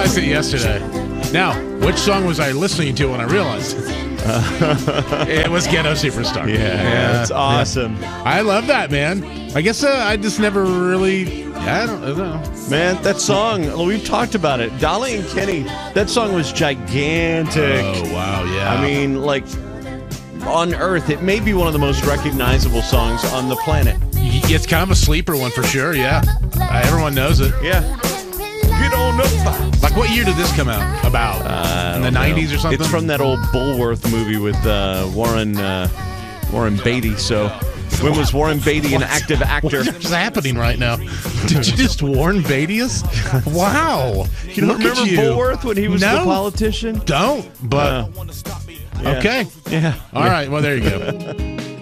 realized it yesterday. Now, which song was I listening to when I realized it? It was Ghetto Superstar. Yeah, that's awesome. Yeah. I love that, man. I guess I just never really, I don't know. Man, that song, we've talked about it. Dolly and Kenny, that song was gigantic. Oh, wow, yeah. I mean, like, on Earth, it may be one of the most recognizable songs on the planet. It's kind of a sleeper one for sure, yeah. Everyone knows it. Yeah. Get on up. Like, what year did this come out? About in the 90s or something? It's from that old Bulworth movie with Warren Beatty. So, when was Warren Beatty an active actor? What's happening right now? Did you just Warren Beatty us? Wow. You don't remember Bulworth when he was the politician? Don't, but yeah. okay. Yeah. All right, well, there you go.